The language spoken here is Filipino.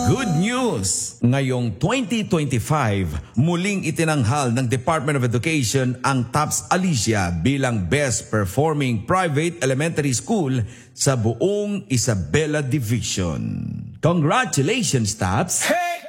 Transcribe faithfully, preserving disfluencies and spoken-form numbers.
Good news! Ngayong twenty twenty-five, muling itinanghal ng Department of Education ang TAPS Alicia bilang Best Performing Private Elementary School sa buong Isabela Division. Congratulations, TAPS! Hey!